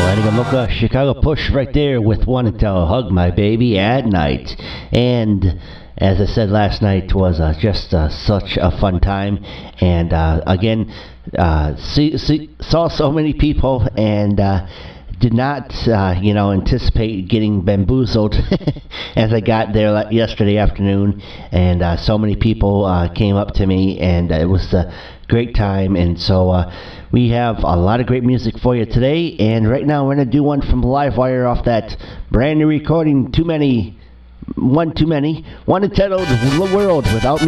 Mocha, Chicago Push right there with Wanna Tell, Hug My Baby at Night. And as I said last night was just such a fun time. And again, saw so many people and did not, anticipate getting bamboozled as I got there yesterday afternoon. And so many people came up to me, and it was a great time. And so we have a lot of great music for you today. And right now we're going to do one from Livewire off that brand new recording, One Too Many. Want to Tell the World Without